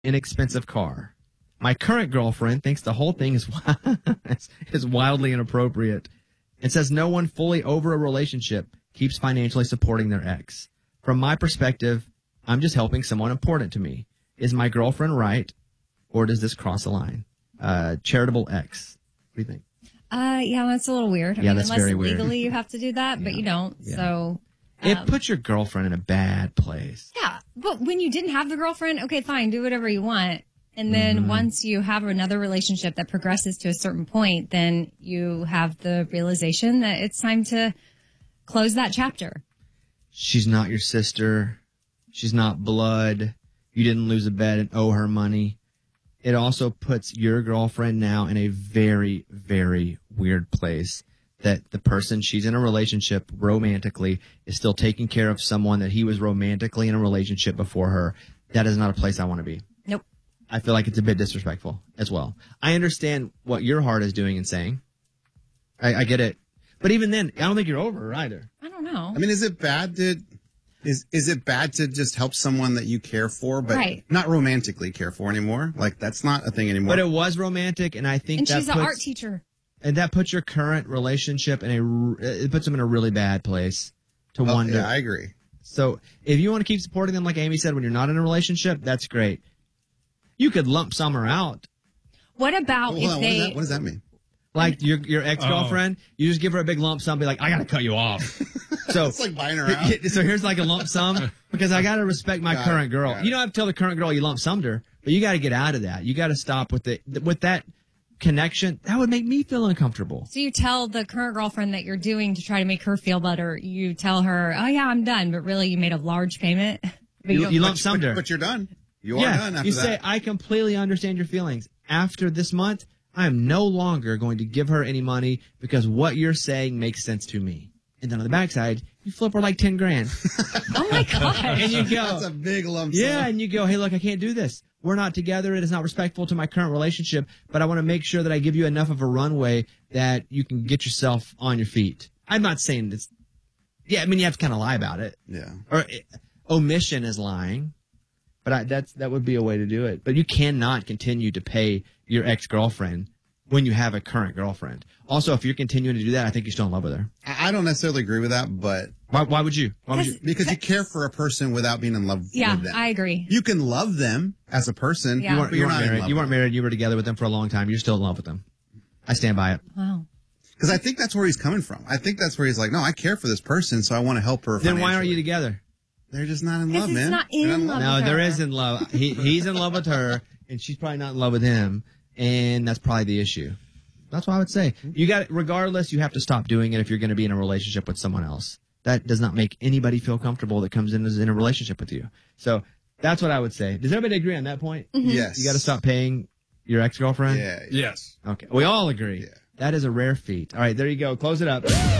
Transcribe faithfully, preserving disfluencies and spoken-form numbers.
inexpensive car. My current girlfriend thinks the whole thing is is wildly inappropriate and says no one fully over a relationship keeps financially supporting their ex. From my perspective, I'm just helping someone important to me. Is my girlfriend right, or does this cross a line? Uh, charitable ex. What do you think? Uh, yeah, that's a little weird. I Yeah, mean, that's unless very weird. legally you have to do that, Yeah. but you don't. Yeah. So It um, puts your girlfriend in a bad place. yeah, but when you didn't have the girlfriend, okay, fine, do whatever you want. And then Mm-hmm. once you have another relationship that progresses to a certain point, then you have the realization that it's time to close that chapter. She's not your sister. She's not blood. You didn't lose a bet and owe her money. It also puts your girlfriend now in a very, very weird place that the person she's in a relationship romantically is still taking care of someone that he was romantically in a relationship before her. That is not a place I want to be. Nope. I feel like it's a bit disrespectful as well. I understand what your heart is doing and saying. I, I get it. But even then, I don't think you're over her either. I don't know. I mean, is it bad to is is it bad to just help someone that you care for, but Right. not romantically care for anymore? Like that's not a thing anymore. But it was romantic, and I think and that she's puts, an art teacher. and that puts your current relationship in a r- it puts them in a really bad place to Oh, wonder. yeah, I agree. So if you want to keep supporting them, like Amy said, when you're not in a relationship, that's great. You could lump some her out. What about Hold if on, what, they? does that, what does that mean? Like your your ex girlfriend, you just give her a big lump sum, be like, I gotta cut you off. So It's like buying her out. so here's like a lump sum because I gotta respect my Got current it, girl. got You it. don't have to tell the current girl you lump summed her, but you got to get out of that. You got to stop with the with that connection. That would make me feel uncomfortable. So you tell the current girlfriend that you're doing to try to make her feel better. You tell her, "Oh yeah, I'm done," but really you made a large payment. But You, don't- you But- lump summed but, her. but you're done. You are yeah, done after you that. say, I completely understand your feelings. After this month, I am no longer going to give her any money because what you're saying makes sense to me. And then on the backside, you flip her like ten grand. oh my gosh. And you go, That's a big lump sum. yeah, and you go, hey, look, I can't do this. We're not together. It is not respectful to my current relationship, but I want to make sure that I give you enough of a runway that you can get yourself on your feet. I'm not saying this. Yeah, I mean, you have to kind of lie about it. Yeah. Or uh, omission is lying. But I, that's that would be a way to do it. But you cannot continue to pay your ex-girlfriend when you have a current girlfriend. Also, if you're continuing to do that, I think you're still in love with her. I I don't necessarily agree with that, but Why, why would you? Why would you? because you care for a person without being in love Yeah, with them. I agree. You can love them as a person, Yeah. You weren't, but you you're weren't not in married. love You with weren't them. married. You were together with them for a long time. You're still in love with them. I stand by it. Wow. Because I think that's where he's coming from. I think that's where he's like, no, I care for this person, so I want to help her. Then why aren't you financially. together? They're just not in Because love, he's man. not in They're love. No, with there her. is in love. He he's in love with her, and she's probably not in love with him, and that's probably the issue. That's what I would say. You got, regardless, you have to stop doing it if you're going to be in a relationship with someone else. That does not make anybody feel comfortable that comes in as in a relationship with you. So that's what I would say. Does everybody agree on that point? Yes. You got to stop paying your ex girlfriend. Yeah. Yes. Okay. We all agree. Yeah. That is a rare feat. All right, there you go. Close it up.